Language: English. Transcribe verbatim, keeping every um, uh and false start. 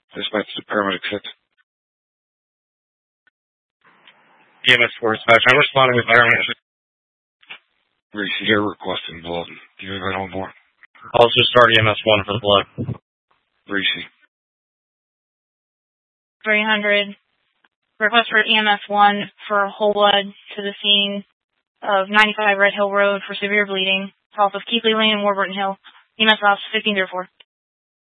Dispatch to paramedic six. E M S four dispatch. I'm responding with paramedic six. Reese, you're requesting blood. Do you have that on board? I'll just start E M S one for the blood. Reese. three hundred. Request for E M S one for whole blood to the scene of ninety-five Red Hill Road for severe bleeding, south of Keithley Lane and Warburton Hill. E M S ops fifteen oh four.